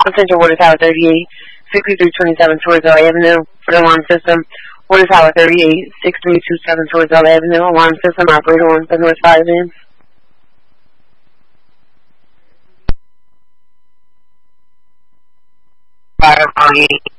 Central Water Tower 38, 6327 Torresdale Avenue for the alarm system. Water Tower 38, 6327 Torresdale Avenue, alarm system operator on the North Fire Van. Fire 48.